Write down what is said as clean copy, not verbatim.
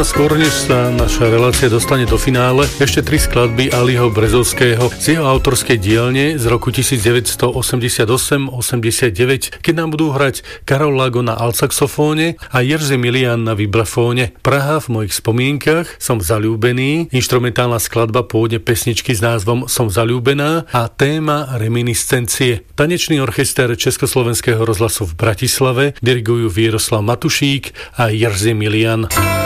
a skôr, než sa naša relácia dostane do finále, ešte 3 skladby Aliho Brezovského z jeho autorskej dielne z roku 1988-89, keď nám budú hrať Karol Lago na altsaxofóne a Jerzy Milian na vibrafóne. Praha v mojich spomienkach, Som zaľúbený, inštrumentálna skladba pôvodne pesničky s názvom Som zaľúbená a téma reminiscencie. Tanečný orchester Československého rozhlasu v Bratislave dirigujú Vieroslav Matušík a Jerzy Milian.